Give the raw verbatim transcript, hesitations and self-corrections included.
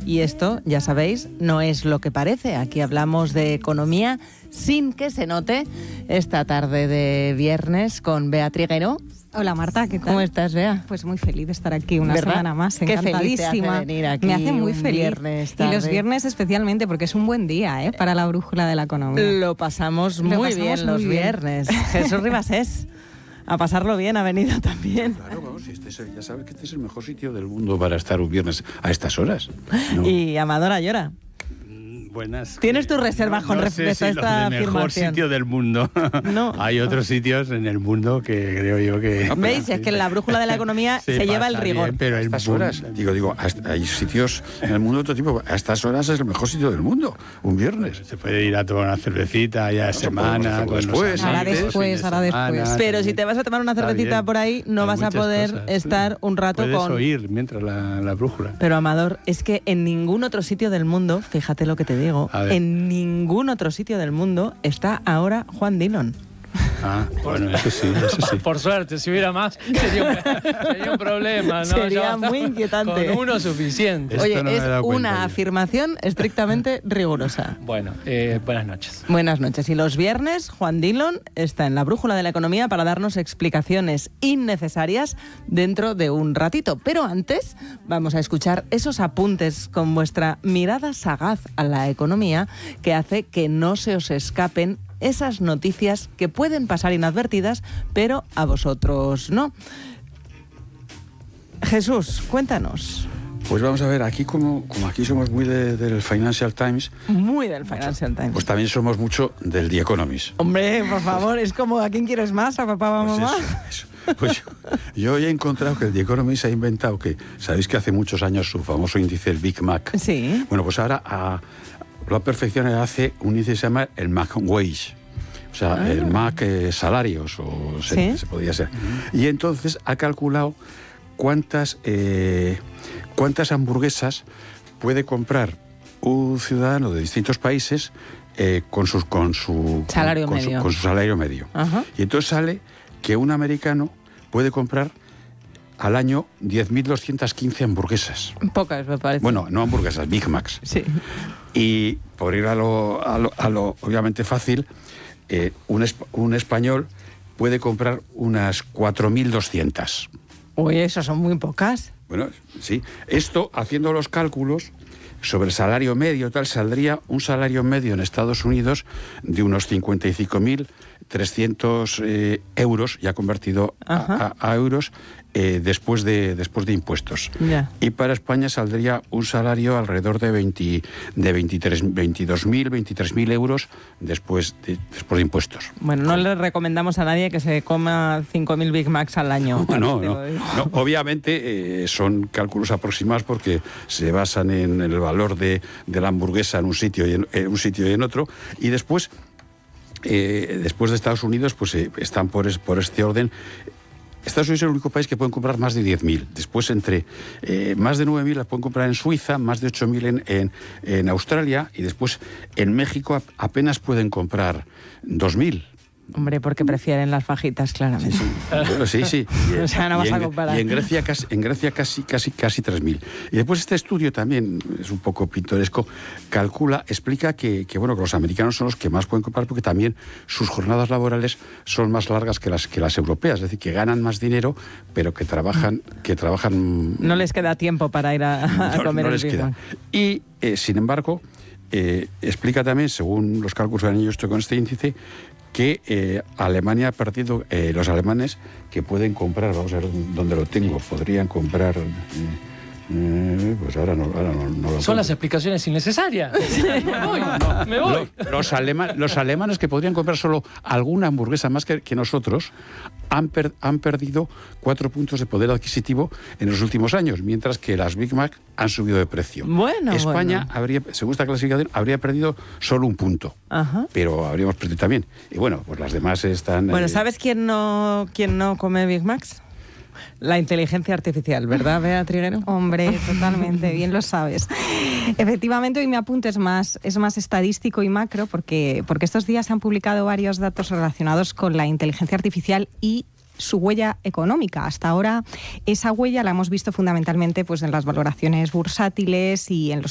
Y esto, ya sabéis, no es lo que parece. Aquí hablamos de economía sin que se note esta tarde de viernes con Bea Triguero. Hola Marta, ¿qué tal? ¿Cómo estás, Bea? Pues muy feliz de estar aquí una ¿verdad? semana más, Qué encantadísima. feliz te hace venir aquí Me hace muy un feliz. Viernes y los viernes especialmente, porque es un buen día ¿eh? para la brújula de la economía. Lo pasamos Lo muy pasamos bien muy los bien. viernes. Jesús Ribasés, a pasarlo bien, ha venido también. Claro, vamos, este es el- ya sabes que este es el mejor sitio del mundo para estar un viernes a estas horas. No. Y Amador Ayora. Buenas. ¿Tienes tus reservas con no respecto sé a si esta lo de mejor afirmación? sitio del mundo. No. Hay otros sitios en el mundo que creo yo que... ¿Veis? Es que en la brújula de la economía se, Se lleva el pasa rigor. bien, pero A el estas boom- horas, digo, digo, hasta- hay sitios en el mundo de otro tipo. A estas horas es el mejor sitio del mundo, un viernes. Se puede ir a tomar una cervecita ya de No, semana. podemos hacerlo con los después, amigos, Ahora antes, después, fin de ahora semana, después. Pero si también. te vas a tomar una Está cervecita bien. por ahí, no Hay vas a muchas poder cosas. estar un rato Puedes con... oír mientras la, la brújula. Pero Amador, es que en ningún otro sitio del mundo, fíjate lo que te digo, A ver. en ningún otro sitio del mundo está ahora Juan Dillon. Ah, bueno, eso sí, eso sí. Por suerte, si hubiera más, sería un, sería un problema, ¿no? Sería Ya basta- muy inquietante. Con uno suficiente. Esto Oye, no me he es dado cuenta una yo. afirmación estrictamente rigurosa. Bueno, eh, buenas noches. Buenas noches. Y los viernes, Juan Dillon está en la brújula de la economía para darnos explicaciones innecesarias dentro de un ratito. Pero antes vamos a escuchar esos apuntes con vuestra mirada sagaz a la economía que hace que no se os escapen esas noticias que pueden pasar inadvertidas, pero a vosotros no. Jesús, cuéntanos. Pues vamos a ver, aquí como, como aquí somos muy de- del Financial Times, Muy del Financial Times. pues también somos mucho del The Economist. Hombre, por favor, es como ¿a quién quieres más? ¿A papá o a Pues mamá? eso, eso. Pues yo, yo he encontrado que el The Economist ha inventado que, sabéis que hace muchos años su famoso índice, el Big Mac. Sí. Bueno, pues ahora a, lo perfecciona y hace un índice que se llama el Mac Wage. O sea, Ah. el Mac eh, salarios, o se, Sí. se podría ser. Y entonces ha calculado cuántas, eh, cuántas hamburguesas puede comprar un ciudadano de distintos países eh, con, sus, con, su, Salario con, medio. Su, con su salario medio. Ajá. Y entonces sale que un americano puede comprar al año diez mil doscientas quince hamburguesas. Pocas, me parece. Bueno, no hamburguesas, Big Macs. Sí. Y por ir a lo, a lo, a lo obviamente fácil, eh, un, esp- un español puede comprar unas cuatro mil doscientas. Uy, eso son muy pocas. Bueno, sí. Esto, haciendo los cálculos sobre el salario medio, tal, saldría un salario medio en Estados Unidos de unos cincuenta y cinco mil trescientos eh, euros, ya convertido Ajá. a, a- a euros, eh, después, de, después de impuestos. Ya. Y para España saldría un salario alrededor de, veinte, de veintitrés, veintidós mil, veintitrés mil euros después de, después de impuestos. Bueno, no le recomendamos a nadie que se coma cinco mil Big Macs al año. No, no, Te no. lo digo. No, obviamente eh, son cálculos aproximados porque se basan en el valor de, de la hamburguesa en un sitio y en, en un sitio y en otro. Y después, eh, después de Estados Unidos, pues eh, están por, es- por este orden. Estados Unidos es el único país que pueden comprar más de diez mil. Después, entre eh, más de nueve mil las pueden comprar en Suiza, más de ocho mil en, en, en Australia, y después en México ap- apenas pueden comprar dos mil. Hombre, porque prefieren las fajitas, claramente. Bueno, sí, sí. Y, O sea, no vas y en, a comparar. y en Grecia casi, en Grecia casi, casi, casi tres mil. Y después este estudio también es un poco pintoresco, calcula, explica que, que, bueno, que los americanos son los que más pueden comprar porque también sus jornadas laborales son más largas que las, que las europeas, es decir, que ganan más dinero, pero que trabajan, que trabajan No les queda tiempo para ir a, a no, comer no el les Big queda. Mac. Y, eh, sin embargo, eh, explica también, según los cálculos que han hecho con este índice, que eh, Alemania ha perdido, eh, los alemanes que pueden comprar, vamos a ver dónde lo tengo, podrían comprar, eh, eh, pues ahora no, ahora no, no lo Son las tengo. explicaciones innecesarias. Me voy, me voy. Lo- Los, alema- los alemanes que podrían comprar solo alguna hamburguesa más que, que nosotros han, per- han perdido cuatro puntos de poder adquisitivo en los últimos años, mientras que las Big Mac han subido de precio. Bueno, España, bueno. habría, según esta clasificación, habría perdido solo un punto, Ajá. pero habríamos perdido también. Y bueno, pues las demás están... Bueno, eh, ¿sabes quién no, quién no come Big Macs? La inteligencia artificial, ¿verdad, Bea Triguero? Hombre, totalmente, bien lo sabes. Efectivamente, hoy mi apunte es más, es más estadístico y macro porque, porque estos días se han publicado varios datos relacionados con la inteligencia artificial y su huella económica. Hasta ahora esa huella la hemos visto fundamentalmente pues, en las valoraciones bursátiles y en los